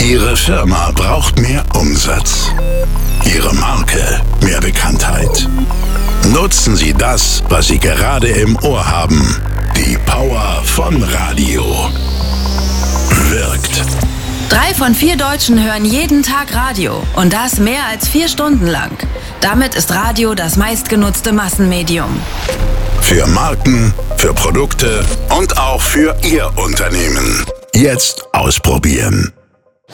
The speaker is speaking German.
Ihre Firma braucht mehr Umsatz. Ihre Marke mehr Bekanntheit. Nutzen Sie das, was Sie gerade im Ohr haben. Die Power von Radio. Wirkt. 3 von 4 Deutschen hören jeden Tag Radio und das mehr als 4 Stunden lang. Damit ist Radio das meistgenutzte Massenmedium. Für Marken, für Produkte und auch für Ihr Unternehmen. Jetzt ausprobieren.